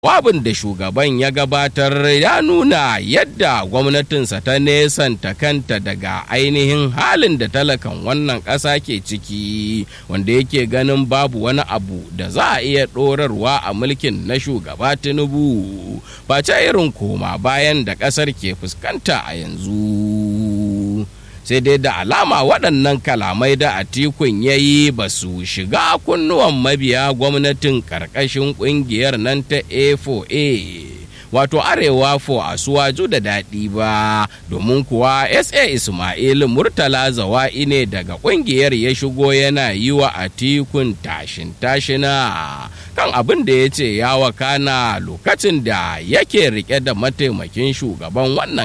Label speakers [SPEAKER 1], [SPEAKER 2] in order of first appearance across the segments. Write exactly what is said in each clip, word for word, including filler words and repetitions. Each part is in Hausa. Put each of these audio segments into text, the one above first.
[SPEAKER 1] Jawabin da shugaban ya gabatar ya nuna yadda gwamnatinsa ta nesanta kanta daga ainihin halin da talakan wannan ƙasa ke ciki, wanda yake ganin babu wani abu da za a iya ɗorarwa a mulkin na shugaba Tinubu face irin koma bayan da ƙasar ke fuskanta a yanzu. Sai dai da alama waɗannan kalamai da Atikun ya yi ba su shiga kunnuwan mabiya gwamnatin ƙarƙashin ƙungiyar nan ta A four A, wato Arewa for Asuwaju da daɗi ba, domin kuwa S A Ismail Murtala Zawa'i ne daga ƙungiyar ya shigo yana yi wa Atikun tashin tashina kan abin da ya ce ya wakana lokacin da yake rike da mataimakin shugaban wannan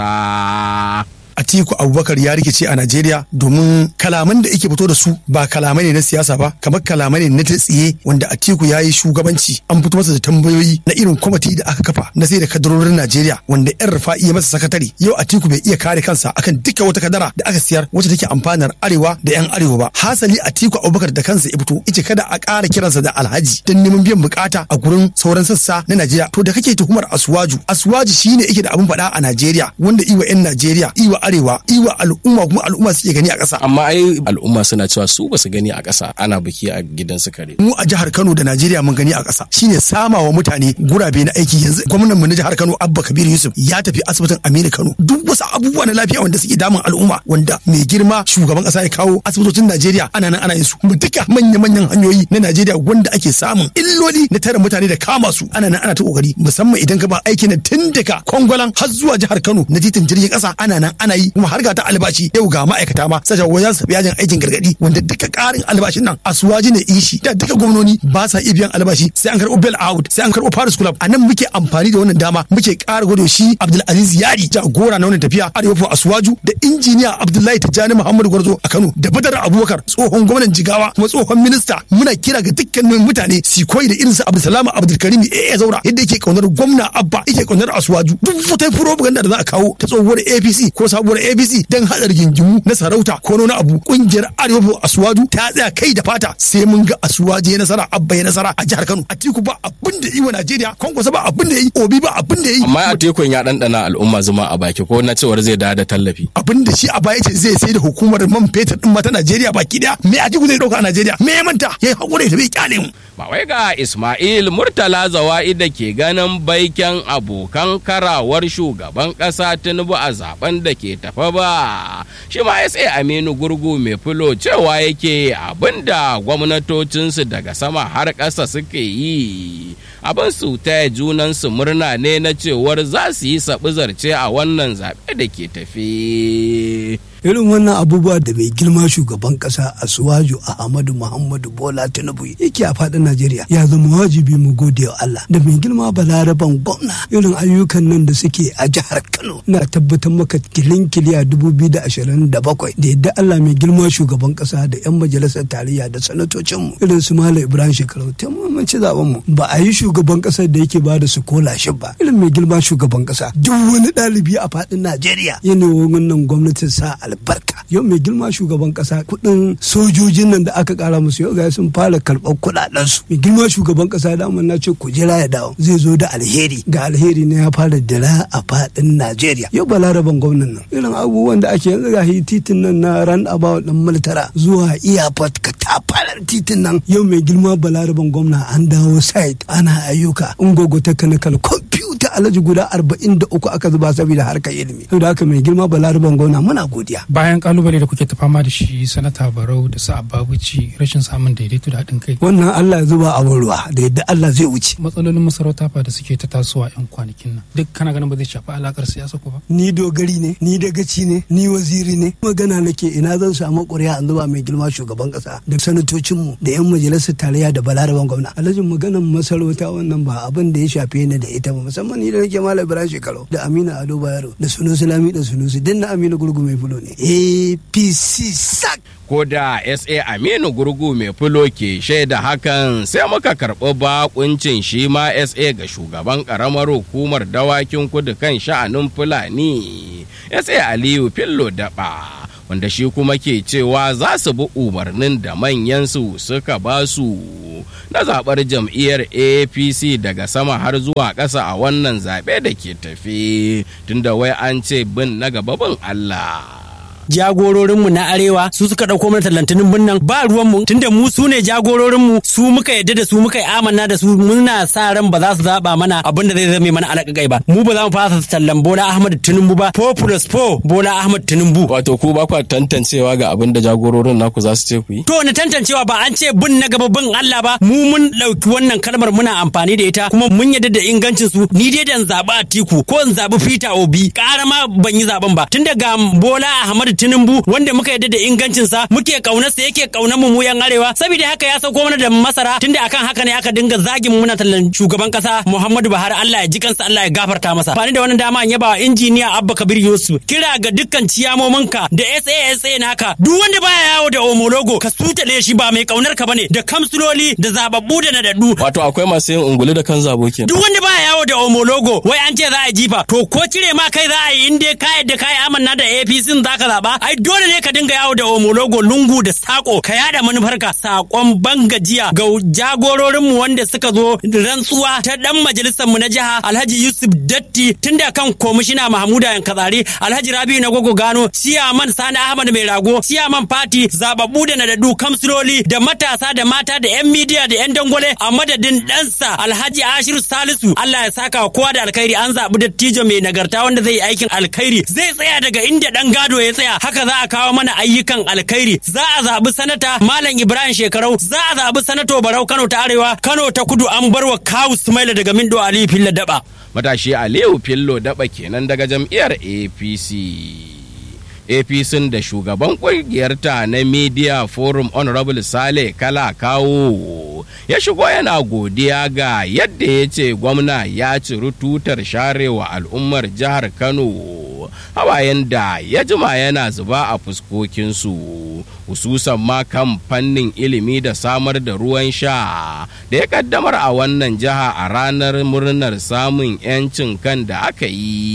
[SPEAKER 1] ƙasa.
[SPEAKER 2] Atiku Abubakar ya rikice a Najeriya domin kalaman da yake fito da su ba kalamai ne na siyasa ba, kamar kalamai ne na tsiye, wanda Atiku ya yi shugabanci an fito masa da tambayoyi na irin kwamiti da aka kafa na sai da kadarorin Najeriya, wanda yan Rufa'i ya masa sakatare. Yau Atiku bai iya kare kansa akan duka wata kadara da aka siyar wacce take amfanar Arewa da yan Arewa ba. Hasali Atiku Abubakar da kansa ya fito yace kada a ƙara kiransa da Alhaji don neman biyan bukata a gurin sauran sassa na Najeriya. To da kake tuhumar Asuwaju, Asuwaju shine yake da abin faɗa a Najeriya, wanda iwa yan Najeriya iwa Arewa iwa al'umma kuma al'umma suke gani a ƙasa.
[SPEAKER 3] Amma ai al'umma suna cewa su basu gani a ƙasa ana biki a gidan su kare.
[SPEAKER 2] Mu a jihar Kano da Najeriya mun gani a ƙasa shine sama wa mutane gurabe na aiki. Yanzu gwamnan mu na jihar Kano Abba Kabir Yusuf ya tafi asibitin Aminu Kano, duk wasu abubuwa na lafiya wanda suke damun al'umma wanda mai girma shugaban ƙasa ya kawo asibitocin Najeriya ana nan ana yin su. Duka manya-manyan hanyoyi na Najeriya wanda ake samun illoli na tare mutane da kama su ana nan ana ta kokari, musamman idan ka ba aikin nan tun daga Kwangwalan har zuwa jihar Kano na titin jirgin ƙasa ana nan ana yi, kuma har ga ta albashi yau ga ma'aikata ma sai wajen su yajin aikin gargadi, wanda duka ƙarin albashin nan Asuwaji ne ishi da duka gwamnoni ba sa iya biyan albashi sai an karɓo bail out sai an karɓo Paris Club. A nan muke amfani da wannan dama muke ƙara gwado shi Abdulaziz Yari jagora na wannan tafiya Arewa for Asuwaju da injiniya Abdullahi Tijjani Muhammadu Gwarzo a Kano da Badar Abubakar tsohon gwamnan Jigawa kuma tsohon minista. Muna kira ga dukkanin mutane su koyi da irinsa Abdulsalam Abdulkarim A Zaura yadda yake kaunar gwamna Abba yake kaunar Asuwaju. Duk wata propaganda da za a kawo ta tsohuwar A P C ko sabuwar A P C dan hadar gingimu na sarauta ko na abu, kungiyar Arewa for Asuwaju ta tsaya kai da fata sai mun ga Asuwaje ya nasara, Abba ya nasara a jihar Kano. Atiku ba abin da yi wa Najeriya, Kwankwaso ba abin da yi, Obi ba abin da yi.
[SPEAKER 3] Amma Atikun ya dandana al'umma zuma a baki ko na cewar zai dawo da tallafi.
[SPEAKER 2] Abin da shi a baya ce zai sai da hukumar man fetur din mata Najeriya baki daya. Me Atiku zai dauka a Najeriya? Me ya manta? Yayi hakuri ta bai kyale mu.
[SPEAKER 1] Ba wai ga Ismail Murtala Zawa'i da ke ganin baiken abokan karawar shugaban ƙasa Tinubu a zaben da ke tafa ba. Shi ma S A Aminu Gurgu mai filo cewa yake abinda gwamnatocinsu daga sama har ƙasa suke yi abin su taya junansu murna ne na cewar za su yi sabizarce a wannan zaɓe da ke tafe.
[SPEAKER 4] Irin wannan abubuwa da mai girma shugaban kasa Asuwaju Ahmadu Muhammadu Bola Tinubu yake a faɗin Najeriya ya zama wajibi mu gode wa Allah. Da mai girma Balaraban gwamna irin ayyukan nan da suke a jihar Kano na tabbatar maka kilin kiliya dubu biyu da ashirin da bakwai da yadda Allah mai girma shugaban kasa da yan majalisar tarayya da sanatocin mu irin su Malam Ibrahim Shekarau ta mun ci zaben mu ba a yi shugaban kasa da yake ba da su kola shi ba irin mai girma shugaban kasa. Duk wani ɗalibi a faɗin Najeriya yana wannan gwamnatin sa albarka. Yau mai girma shugaban kasa kudin sojojin nan da aka kara musu yau ga sun fara karɓar kuɗaɗen su. Mai girma shugaban kasa da mun na ce ku jira ya dawo zai zo da alheri ga alheri ne ya fara dira a fadin Najeriya. Yau Balaraban gwamnan nan irin abubuwan da ake yanzu ga titin nan na ran about din Multara zuwa airport ka ta fara titin nan yau mai girma Balaraban gwamna an dawo site ana ayyuka ungogo technical computer alaji guda arba'in da uku aka zuba saboda harkar ilimi. Saboda haka mai girma Balaraban gwamna muna godiya.
[SPEAKER 5] Bayan kalubale da kuke ta fama da shi sanata Barau da sa Ababuci rashin samun daidaito da haɗin kai.
[SPEAKER 4] Wannan Allah ya zuba abin ruwa da yadda Allah zai wuce.
[SPEAKER 5] Matsalolin masarauta fa da suke ta tasowa yan kwanakin nan. Duk kana ganin ba zai shafi alakar siyasa ko ba?
[SPEAKER 4] Ni dogari ne, ni dagaci ne, ni waziri ne. Magana nake ina zan samu ƙuri'a an zuba mai girma shugaban ƙasa da sanatocin mu da yan majalisar tarayya da Balaraban gwamna. Alhajin maganar masarauta wannan ba abin da ya shafe ni da ita ba musamman ni da nake Malam Ibrahim Shekarau da Amina Ado Bayero da Sunusi Lami da Sunusi din na Aminu Gurgu mai fulo ne. A P C sak.
[SPEAKER 1] Ko da S A Aminu Gurgu mai fulo ke shaida hakan sai muka karɓi bakuncin shi ma S A ga shugaban ƙaramar hukumar dawakin kudu kan sha'anin Fulani S A Aliyu Fillo Daba wanda shi kuma ke cewa za su bi umarnin da manyansu suka ba su na zaɓar jam'iyyar A P C daga sama har zuwa ƙasa a wannan zaɓe da ke tafi, tunda wai an ce bin na gaba bin Allah.
[SPEAKER 6] Jagororinmu na arewa su suka ɗauko mana talantinin binnan ba ruwanmu tunda mu su ne jagororinmu, su muka yadda da su muka yi amanna da su, muna sa ran ba za su zaɓa mana abin da zai zame mana alaƙaƙai ba. Mu ba za mu fasa tallan Bola Ahmad Tinubu ba, four plus four Bola Ahmad Tinubu.
[SPEAKER 3] Wato ku ba ku tantancewa ga abin da jagororin naku za su ce ku yi?
[SPEAKER 6] To na tantancewa ba an ce bin na gaba bin Allah ba, mu mun ɗauki wannan kalmar muna amfani da ita kuma mun yadda da ingancin su. Ni dai dan zaɓi Atiku ko in zaɓi Peter Obi, ƙara ma ban yi zaɓen ba. Tunda ga Bola Ahmad Tinubu wanda muka yadda da ingancinsa muke kaunarsa yake kaunar mu yan arewa, saboda haka ya sauko mana da masara, tunda akan haka ne aka dinga zagin muna tallan shugaban kasa Muhammadu Buhari, Allah ya ji kansa, Allah ya gafarta masa. Fani da wannan dama an yaba wa injiniya Abba Kabir Yusuf, kira ga dukkan ciyamominka da S A S A naka, duk wanda baya yawo da homologo ka sutale shi, ba mai kaunar ka bane, da kamsuloli da zababbu da nadaddu.
[SPEAKER 3] Wato akwai masu yin ungulu da kan zabo kenan.
[SPEAKER 6] Duk wanda baya yawo da homologo wai an ce za a jifa, to ko cire ma kai za a yi, in dai ka yadda kai amanna da A P C zaka zaba, ai dole ne ka dinga yawo da homologo lungu da sako, ka yada manufarka. Sakon bangajiya ga jagororinmu wanda suka zo rantsuwa ta dan majalisar mu na jiha Alhaji Yusuf Datti, tunda kan komishina Mahmuda Yankatsari, Alhaji Rabi na Gogo Gano, Ciyaman Sani Ahmad Mai Rago, Ciyaman Fati, zababbu da nadaddu, kamsiloli da matasa da mata da yan midiya da yan dangwale, a madadin ɗansa Alhaji Ashiru Salisu, Allah ya saka wa kowa da alkhairi. An zaɓi dattijo mai nagarta wanda zai yi aikin alkhairi, zai tsaya daga inda ɗan gado ya tsaya. Haka za a kawo mana ayyukan alkhairi. Za a zaɓi sanata Malam Ibrahim Shekarau, za a zaɓi sanato Barau Kano ta Arewa, Kano ta Kudu an barwa Kawu Sumaila daga Mindo Aliyu Fillo Daba.
[SPEAKER 1] Matashi Aliyu Fillo Daba kenan daga jam'iyyar A P C. A P C da shugaban kungiyarta na Media Forum Honorable Sale Kala Kawo ya shigo yana godiya ga yadda ya ce gwamna ya ciri tutar sharewa al'ummar jihar Kano hawayen da ya jima yana zuba a fuskokinsu, hususan ma kan fannin ilimi da samar da ruwan sha da ya kaddamar a wannan jiha a ranar murnar samun 'yancin kan da aka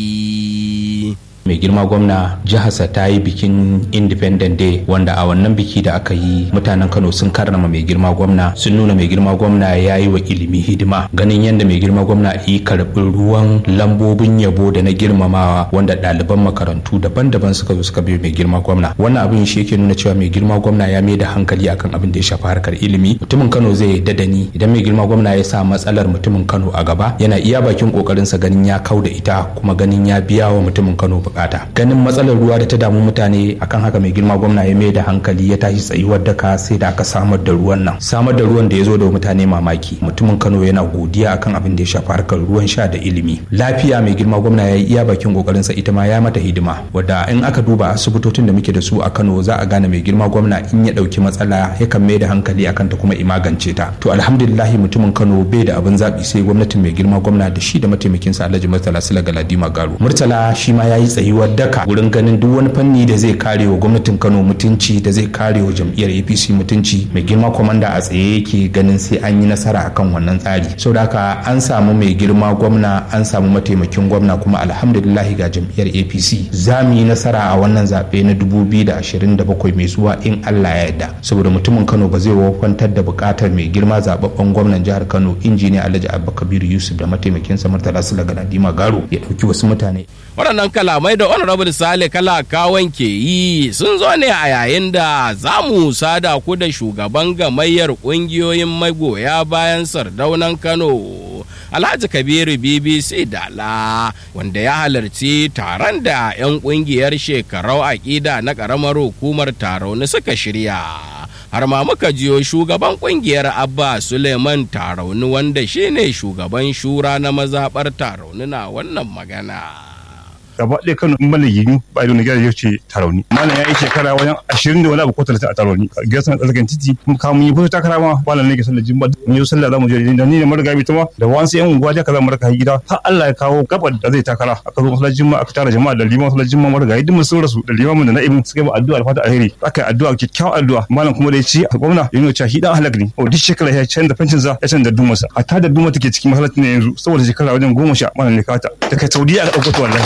[SPEAKER 1] yi.
[SPEAKER 7] mai girma gwamna jiharsa ta yi bikin independent day, wanda a wannan biki da aka yi mutanen Kano sun karrama mai girma gwamna, sun nuna mai girma gwamna ya yi wa ilimi hidima, ganin yadda mai girma gwamna yi karɓi ruwan lambobin yabo da na girmamawa wanda ɗaliban makarantu daban-daban suka zo suka biyo mai girma gwamna. Wannan abin shi yake nuna cewa mai girma gwamna ya mai da hankali akan abin da ya shafi harkar ilimi. Mutumin Kano zai yarda da ni idan mai girma gwamna ya sa matsalar mutumin Kano a gaba, yana iya bakin kokarinsa ganin ya kau da ita, kuma ganin ya biya wa mutumin Kano bukata. Ganin matsalar ruwa da ta damu mutane, akan haka mai girma gwamna ya mai da hankali ya tashi tsayuwar daka sai da aka samar da ruwan nan. Samar da ruwan da ya zo da mutane mamaki. Mutumin Kano yana godiya akan abin da ya shafi harkar ruwan sha da ilimi. Lafiya mai girma gwamna ya yi iya bakin kokarinsa, ita ma ya mata hidima, wadda in aka duba asibitocin da muke da su a Kano za a gane mai girma gwamna in ya dauki matsala yakan mai da hankali akan ta kuma imagance ta. To alhamdulillah mutumin Kano bai da abin zabi sai gwamnatin mai girma gwamna da shi da mataimakinsa Alhaji Murtala Sula Galadima Garo. Murtala shi ma ya yi tsayuwar daka wurin ganin duk wani fanni da zai kare wa gwamnatin Kano mutunci, da zai kare wa jam'iyyar A P C mutunci. Mai girma komanda a tsaye yake ganin sai an yi nasara akan wannan tsari. Saboda haka an samu mai girma gwamna, an samu mataimakin gwamna, kuma alhamdulillah ga jam'iyyar A P C za mu yi nasara a wannan zaɓe na dubu biyu da ashirin da bakwai mai zuwa in Allah ya yarda. Saboda mutumin Kano ba zai wofantar da buƙatar mai girma zababben gwamnan jihar Kano injiniya Alhaji Abba Kabir Yusuf da mataimakinsa Murtala Sula Galadima Garo ya ɗauki wasu mutane.
[SPEAKER 1] Waɗannan kalamai da Honorable Sale Kala Kawon ke yi sun zo ne a yayin da za mu sada ku da shugaban gamayyar ƙungiyoyin magoya bayan Sardaunan Kano, Alhaji Kabiru B B C Dala, wanda ya halarci taron da 'yan ƙungiyar shekarau aƙida na ƙaramar hukumar Tarauni suka shirya. Har ma muka jiyo shugaban ƙungiyar Abba Suleiman Tarauni, wanda shine shugaban shura na mazaɓar Tarauni, na wannan magana.
[SPEAKER 8] gaba ɗaya Kano in bane gini ba ido na gyara yau ce Tarauni. Malam ya yi shekara wajen ashirin da wani abu ko talatin a Tarauni. Gida sana tsakin titi mun kawo mun yi fito takara ma malam ne ke sallar jimba. Mun yi sallah za mu je da ni da mariga bi ta ma da wasu yan unguwa da kaza mu raka gida har Allah ya kawo gabar da zai takara. Aka zo masallacin jimma aka tara jama'a da liman masallacin jimma mariga duk mun sun rasu da limamin da na'ibin suka yi addu'a alfata alheri. Aka yi addu'a kyakkyawan addu'a. Malam kuma da ya ci gwamna ya nuna cewa shi dan halak ne. O duk shekara ya canza fancin sa ya canza dumarsa. Hatta da duma take cikin masallacin ne yanzu saboda shekara wajen goma sha malam ne kawata. Da kai Saudiya aka ɗauko ta wallahi.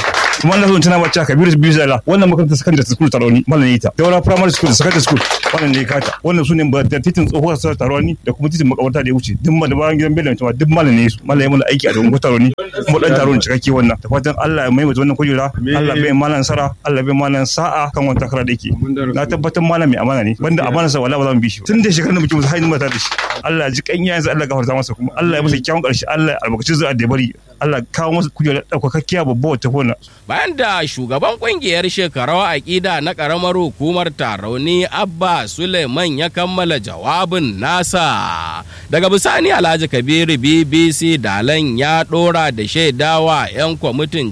[SPEAKER 8] kuma Allah zan tana mace Kabiru Bizala wannan makarantar secondary school Tarauni mallan yi ta Daura primary school secondary school wannan ne kata wannan sune ba da titin tsohuwar sa Tarauni da kuma titin makabarta da ya wuce duk ma da bayan gidan Bello cewa duk mallan ne su mallan ya mana aiki a dogon Tarauni kuma dan Tarauni cikakke wannan da fatan Allah ya maimaita wannan kujera Allah bai mallan sara Allah bai mallan sa'a kan wannan takara da yake na tabbatar mallan mai amana ne banda amana sa wallahi ba za mu bi shi tun da shekarun da muke musu hainin mata da shi Allah ji kanya yanzu Allah gafarta masa kuma Allah ya masa kyawun karshe Allah albarkacin zuwa da bari Allah kawo masa kujera daukakakkiya babba wata kona
[SPEAKER 1] bayan da shugaban kungiyar shekarawa aƙida na ƙaramar hukumar Tarauni Abba Suleiman ya kammala jawabin nasa daga bisani Alhaji Kabiru B B C Dalan ya ɗora da shaidawa 'yan kwamitin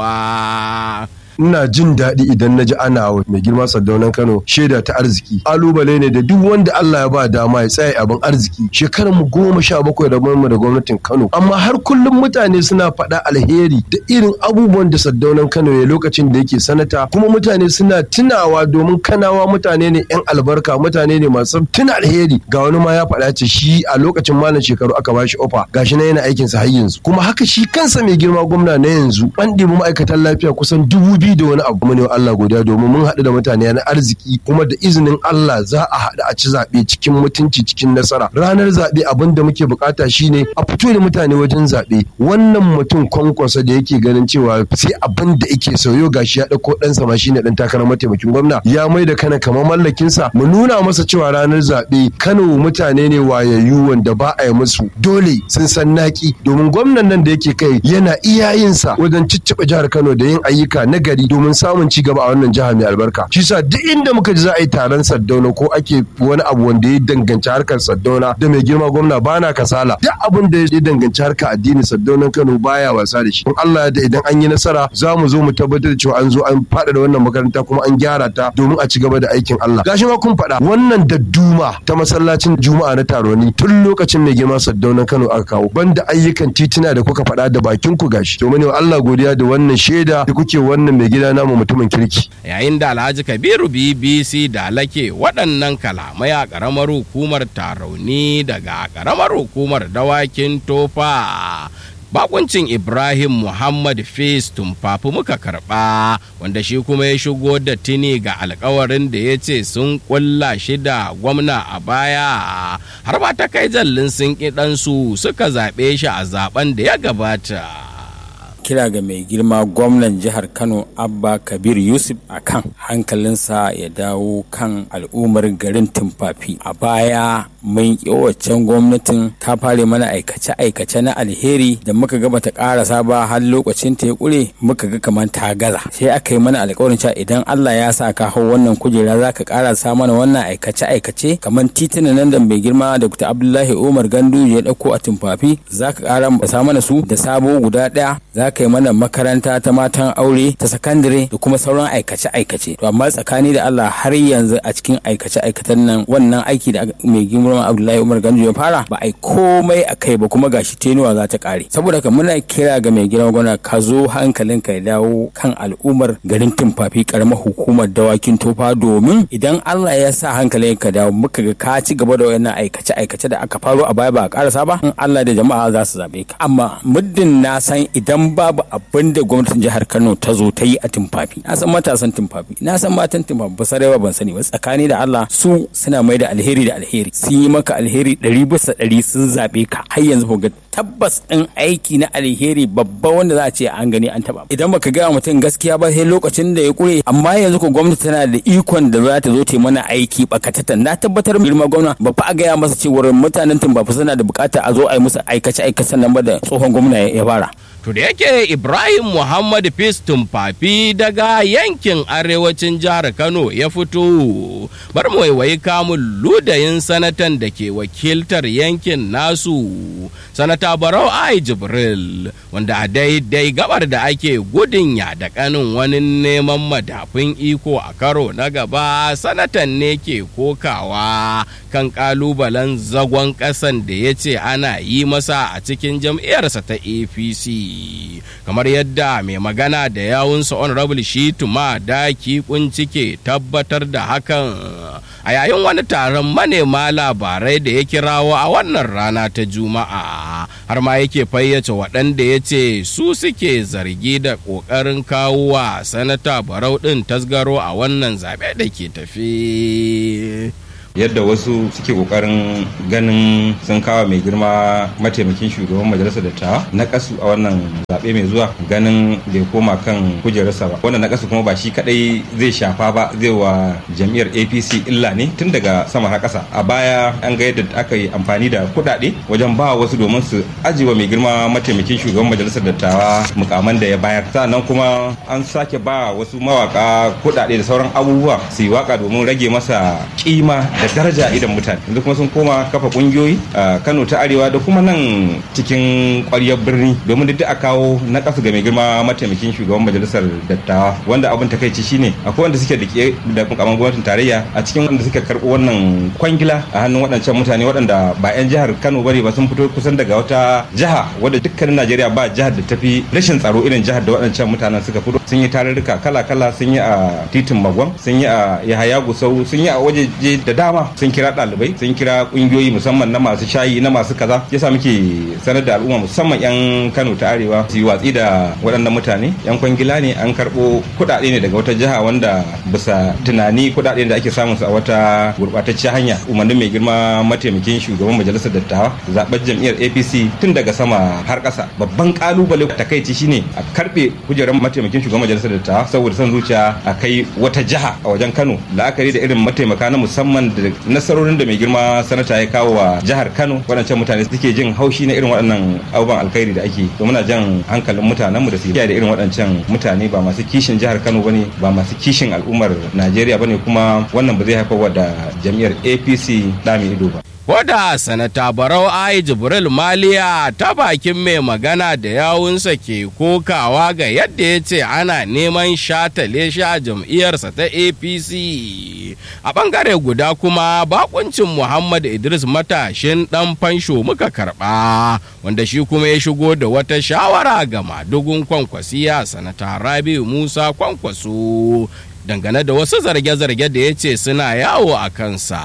[SPEAKER 1] cewa
[SPEAKER 9] ina jin daɗi idan na ji ana wa mai girma Sardaunan Kano shaida ta arziki. Kalubale ne da duk wanda Allah ya ba dama ya tsaya abin arziki. Shekarar mu goma sha bakwai da mu da gwamnatin Kano. Amma har kullum mutane suna faɗa alheri da irin abubuwan da Sardaunan Kano ya lokacin da yake sanata. Kuma mutane suna tunawa domin Kanawa mutane ne 'yan albarka, mutane ne masu tuna alheri. Ga wani ma ya faɗa ce shi a lokacin malam shekaru aka ba shi ofa. Gashi na yana aikin sa har yanzu. Kuma haka shi kansa mai girma gwamna na yanzu. An ɗebi ma'aikatan lafiya kusan dubu biyu da wani abu ne wa Allah godiya domin mun haɗu da mutane na arziki kuma da izinin Allah za a haɗu a ci zaɓe cikin mutunci cikin nasara. Ranar zaɓe abin da muke bukata shine a fito da mutane wajen zaɓe. Wannan mutum Kwankwasa da yake ganin cewa sai abin da yake sauyo gashi ya ɗauko ɗansa ma shine ɗan takarar mataimakin gwamna ya mai da Kano kamar mallakinsa. Mu nuna masa cewa ranar zaɓe Kano mutane ne wayayyu wanda ba a yi musu dole sun san naki domin gwamnan nan da yake kai yana iyayensa wajen cicciɓa jihar Kano da yin ayyuka na gari domin samun ci gaba a wannan jiha mai albarka. Shi sa duk inda muka ji za a yi taron Sardauna ko ake wani abu wanda ya danganci harkar Sardauna da mai girma gwamna bana kasala. Duk abin da ya danganci harkar addini Sardaunan Kano baya wasa da shi. In Allah ya da idan an yi nasara za mu zo mu tabbatar da cewa an zo an faɗa da wannan makaranta kuma an gyara ta domin a ci gaba da aikin Allah. Gashi ma kun faɗa wannan dadduma ta masallacin Juma'a na Taroni tun lokacin mai girma Sardaunan Kano aka kawo banda ayyukan tituna da kuka faɗa da bakin ku gashi. To mune Allah godiya da wannan shaida da kuke wannan mai gida namu mutumin kirki.
[SPEAKER 1] Yayin da Alhaji Kabiru B B C da lake waɗannan kalamai a ƙaramar hukumar Tarauni daga ƙaramar hukumar Dawakin Tofa. Bakuncin Ibrahim Muhammad Fis Tumfafi muka karɓa wanda shi kuma ya shigo da tuni ga alkawarin da ya ce sun kulla shi da gwamna a baya har ba ta kai jallin sun ƙi ɗansu suka zaɓe shi a zaben da ya gabata.
[SPEAKER 10] Kira ga mai girma gwamnan jihar Kano Abba Kabir Yusuf akan hankalinsa ya dawo kan al'ummar garin Tumfafi. A baya mun ƙi waccan gwamnatin ta fare mana aikace-aikace na alheri da muka ga bata ƙarasa ba har lokacin ta ya ƙure muka ga kamar ta gaza. Sai aka yi mana alƙawarin cewa idan Allah ya sa ka hau wannan kujera za ka ƙarasa mana wannan aikace-aikace kamar titunan nan da mai girma Dr. Abdullahi Umar Gandu ya ɗauko a Tumfafi za ka ƙara mana su da sabo guda ɗaya za ka yi mana makaranta ta matan aure ta sakandare da kuma sauran aikace-aikace. To amma tsakani da Allah har yanzu a cikin aikace-aikatan nan wannan aiki da mai girma Abdullahi Umar Gandu ya fara ba ai komai a kai ba kuma gashi tenuwa za ta kare. Saboda haka muna kira ga mai girma gwamna ka zo hankalinka ya dawo kan al'ummar garin Tumfafi karamar hukumar Dawakin Tofa domin idan Allah ya sa hankalinka dawo muka ga ka ci gaba da wannan aikace-aikace da aka faro a baya ba a karasa ba in Allah da jama'a za su zabe ka. Amma muddin na san idan babu abin da gwamnatin jihar Kano ta zo ta yi a Tumfafi na san matasan Tumfafi na san matan Tumfafi ba sarewa ban sani ba tsakani da Allah su suna mai da alheri da alheri sun yi maka alheri ɗari bisa ɗari sun zaɓe ka har yanzu ga tabbas ɗin aiki na alheri babba wanda za a ce an gani an taɓa idan baka gaya mutum gaskiya ba sai lokacin da ya kure amma yanzu ko gwamnati tana da ikon da za ta zo ta mana aiki bakatatan na tabbatar girma gwamna ba fa a gaya masa cewa mutanen Tumfafi suna da bukata a zo a yi musu aikace aikacen nan ba da tsohon gwamna ya fara.
[SPEAKER 1] To da yake Ibrahim Muhammad Fis Tumfafi daga yankin arewacin jihar Kano ya fito, bar mu waiwayi kamun ludayin sanatan da ke wakiltar yankin nasu, sanata Barau Ai Jibril, wanda a daidai gabar da ake gudun ya da kanin wani neman madafin iko a karo na gaba, sanatan ne ke kokawa kan kalubalen zagon kasan da ya ce ana yi masa a cikin jam'iyyarsa ta A P C. Kamar yadda mai magana da yawunsa honorable Shituma Daki Kunci ke tabbatar da hakan a yayin wani taron manema labarai da ya kirawo a wannan rana ta Juma'a har ma yake fayyace waɗanda ya ce su suke zargi da ƙoƙarin kawo wa sanata Barau ɗin tasgaro a wannan zaɓe da ke tafi.
[SPEAKER 11] Yadda wasu suke kokarin ganin sun kawo mai girma mataimakin shugaban majalisar dattawa na kasu a wannan zaɓe mai zuwa ganin bai koma kan kujerarsa ba. Wannan na kasu kuma ba shi kadai zai shafa ba, zai wa jam'iyyar A P C illa ne tun daga sama har ƙasa. A baya an ga yadda aka yi amfani da kuɗaɗe wajen ba wasu domin su ajiye mai girma mataimakin shugaban majalisar dattawa mukaman da ya bayar. Sannan kuma an sake ba wasu mawaka kuɗaɗe da sauran abubuwa su yi waka domin rage masa kima da daraja idan mutane. Yanzu kuma sun koma kafa kungiyoyi a Kano ta Arewa da kuma nan cikin ƙwaryar birni domin duk a kawo na kasu ga mai girma mataimakin shugaban majalisar dattawa, wanda abin takaici shine akwai wanda suke dake da mukamman gwamnatin tarayya a cikin wanda suka karɓo wannan kwangila a hannun waɗancan mutane waɗanda ba 'yan jihar Kano bane ba, sun fito kusan daga wata jiha wadda dukkanin Najeriya ba jihar da tafi rashin tsaro irin jihar da waɗancan mutanen suka fito. Sun yi tarurruka kala-kala, sun yi a titin Magwan, sun yi a Yahaya Gusau, sun yi a wajeje da dama, sun kira ɗalibai, sun kira ƙungiyoyi musamman na masu shayi, na masu kaza. Yasa muke sanar da al'umma musamman 'yan Kano ta Arewa su yi watsi da waɗannan mutane. 'Yan kwangila ne, an karɓo kuɗaɗe ne daga wata jiha wanda bisa tunani kuɗaɗe da ake samun su a wata gurɓatacciyar hanya. Umarnin mai girma mataimakin shugaban majalisar dattawa zaɓen jam'iyyar A P C tun daga sama har ƙasa. Babban ƙalubale takaici shine a karɓe kujerar mataimakin shugaban majalisar dattawa saboda son zuciya a kai wata jiha a wajen Kano, la'akari da irin mataimaka na musamman da nasarorin da mai girma sanata ya kawo wa jihar Kano. Waɗancan mutane suke jin haushi na irin waɗannan abubuwan alkhairi da ake. To muna jan hankalin mutanenmu da su kiyaye da irin waɗancan mutane, ba masu kishin jihar Kano bane, ba masu kishin al'ummar Najeriya bane, kuma wannan ba zai haifar da jam'iyyar A P C ɗami ido ba.
[SPEAKER 1] Koda sanata Barau Ai Jibril Maliya ta bakin mai magana da yawunsa ke kokawa ga yadda ya ce ana neman shatale shi a jam'iyyarsa ta A P C. A bangare guda kuma bakuncin Muhammad Idris matashin dan fansho muka karba, wanda shi kuma ya shigo da wata shawara ga madugun Kwankwasiya sanata Rabi'u Musa Kwankwaso dangane da wasu zarge-zarge da ya ce suna yawo a kansa.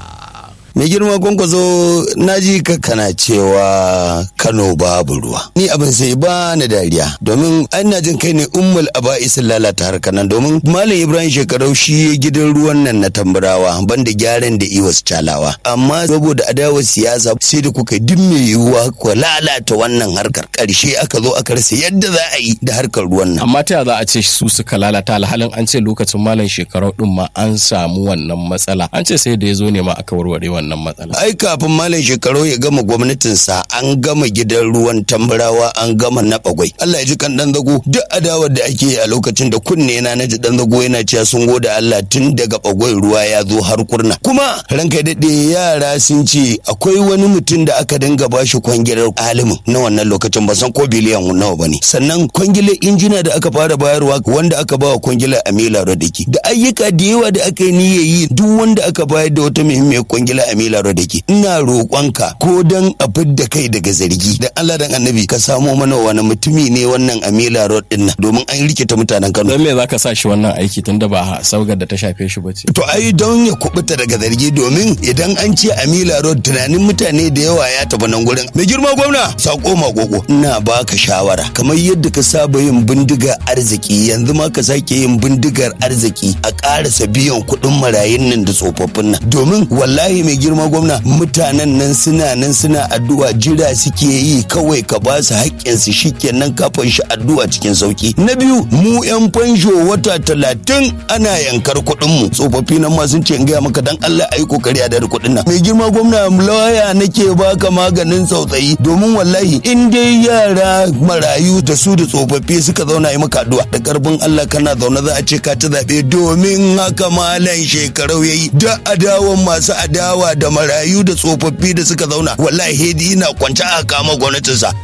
[SPEAKER 12] mai girma Kwankwaso, na ji ka kana cewa Kano babu ruwa. Ni abin sai ba na dariya, domin ana jin kai ne ummul aba'isin lalata harkar nan, domin Malam Ibrahim Shekarau shi gidan ruwan nan na Tamburawa banda gyaran da iwas calawa. Amma saboda adawar siyasa sai da kuka duk mai yiwuwa ku lalata wannan harkar. Karshe aka zo aka rasa yadda za a yi da harkar ruwan nan.
[SPEAKER 3] Amma ta za a ce su suka lalata, alhalin an ce lokacin Malam Shekarau din ma an samu wannan matsala. An ce sai da ya zo ne ma aka warware wannan matsala.
[SPEAKER 12] Ai kafin Malam Shekarau ya gama gwamnatinsa an gama gidan ruwan Tamburawa, an gama na Bagwai. Allah ya ji kan dan zago, duk adawar da ake a lokacin da kunne na naji dan zago yana cewa sun gode Allah tun daga Bagwai ruwa ya zo har kurna. Kuma ranka dade yara sun ce akwai wani mutum da aka dinga bashi kwangilar alimin na wannan lokacin, ba san ko biliyan nawa bane. Sannan kwangilar injina da aka fara bayarwa wanda aka bawa kwangilar Amila Rodeki, da ayyuka da yawa da aka yi niyyar yi, duk wanda aka bayar da wata muhimmiyar kwangilar Amila Rodeki, ina roƙonka ko dan a fidda kai daga zargi da Allah dan Annabi ka samo mana wani mutumi ne wannan Amila Road din nan, domin an rikita mutanen Kano.
[SPEAKER 3] Don me zaka sa shi wannan aiki tunda ba saugar da ta shafe shi bace?
[SPEAKER 12] To ai don ya kubuta daga zargi, domin idan an ce Amila Road tunanin mutane da yawa ya tafi nan gurin. Mai girma gwamna, sako makoko, ina baka shawara kamar yadda ka saba yin bindigar arziki, yanzu ma ka sake yin bindigar arziki a ƙarasa biyan kuɗin marayun nan da tsofaffin nan, domin wallahi mai girma gwamna mutanen nan suna nan suna addu'a, jira suke yi kawai ka ba su haƙƙin su shikenan kafin shi addu'a cikin sauki. Na biyu, mu yan fansho wata talatin ana yankar kuɗin mu, tsofaffi nan ma sun ce in gaya maka dan Allah ayi kokari a da kuɗin nan. Mai girma gwamna, lawaya nake baka maganin tsautsayi, domin wallahi in dai yara marayu da su da tsofaffi suka zauna yi maka addu'a da karfin Allah kana zaune za a ce ka ci zaɓe, domin haka Malam Shekarau yayi da adawan masu adawa da marayu da tsofaffi da suka zauna, wallahi hedi na kwance a kama gwamnatinsa.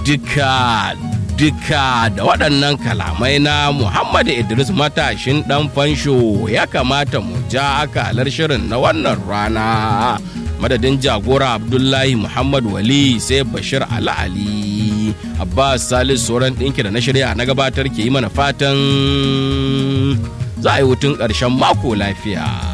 [SPEAKER 1] Duka duka da waɗannan kalamai na Muhammad Idris matashin ɗan fansho ya kamata mu ja akalar shirin na wannan rana. Madadin jagora Abdullahi Muhammad Wali, sai Bashir Ali Ali, Abbas Salisu sauran ɗinki da na shirya na gabatar ke yi mana fatan za a yi hutun ƙarshen mako lafiya.